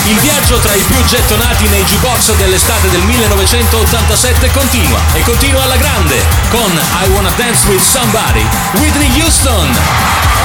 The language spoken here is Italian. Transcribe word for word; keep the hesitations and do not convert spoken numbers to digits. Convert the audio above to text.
Il viaggio tra i più gettonati nei jukebox dell'estate del millenovecentottantasette continua e continua alla grande con I Wanna Dance With Somebody, Whitney Houston.